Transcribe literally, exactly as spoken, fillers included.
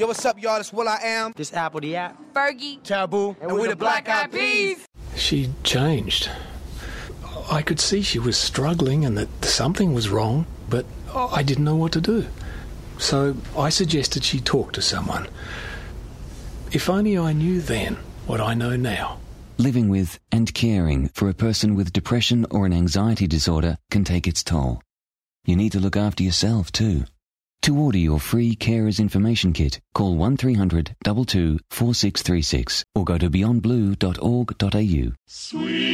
Yo, what's up, y'all? It's Will I Am. This Apple the App. Fergie. Taboo. And, and we're the Black Eyed Peas. She changed. I could see she was struggling and that something was wrong, but I didn't know what to do. So I suggested she talk to someone. If only I knew then what I know now. Living with and caring for a person with depression or an anxiety disorder can take its toll. You need to look after yourself too. To order your free Carers Information Kit, call one three hundred two two four six three six or go to beyond blue dot org dot a u. Sweet.